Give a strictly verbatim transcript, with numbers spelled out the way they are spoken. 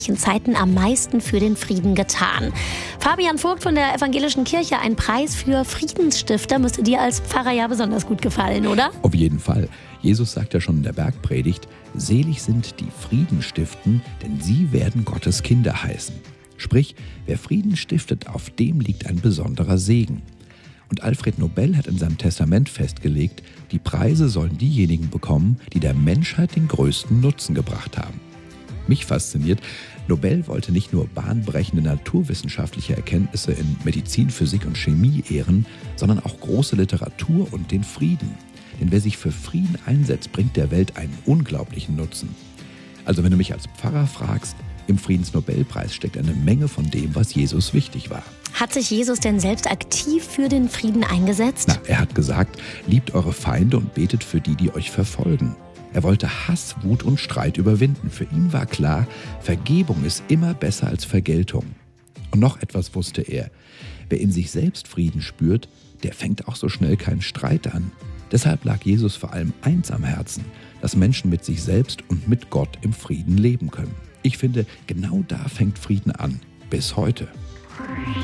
Zeiten am meisten für den Frieden getan? Fabian Vogt von der Evangelischen Kirche, ein Preis für Friedensstifter müsste dir als Pfarrer ja besonders gut gefallen, oder? Auf jeden Fall. Jesus sagt ja schon in der Bergpredigt, selig sind die Frieden stiften, denn sie werden Gottes Kinder heißen. Sprich, wer Frieden stiftet, auf dem liegt ein besonderer Segen. Und Alfred Nobel hat in seinem Testament festgelegt, die Preise sollen diejenigen bekommen, die der Menschheit den größten Nutzen gebracht haben. Mich fasziniert, Nobel wollte nicht nur bahnbrechende naturwissenschaftliche Erkenntnisse in Medizin, Physik und Chemie ehren, sondern auch große Literatur und den Frieden. Denn wer sich für Frieden einsetzt, bringt der Welt einen unglaublichen Nutzen. Also wenn du mich als Pfarrer fragst, im Friedensnobelpreis steckt eine Menge von dem, was Jesus wichtig war. Hat sich Jesus denn selbst aktiv für den Frieden eingesetzt? Na, er hat gesagt, liebt eure Feinde und betet für die, die euch verfolgen. Er wollte Hass, Wut und Streit überwinden. Für ihn war klar, Vergebung ist immer besser als Vergeltung. Und noch etwas wusste er. Wer in sich selbst Frieden spürt, der fängt auch so schnell keinen Streit an. Deshalb lag Jesus vor allem eins am Herzen, dass Menschen mit sich selbst und mit Gott im Frieden leben können. Ich finde, genau da fängt Frieden an. Bis heute.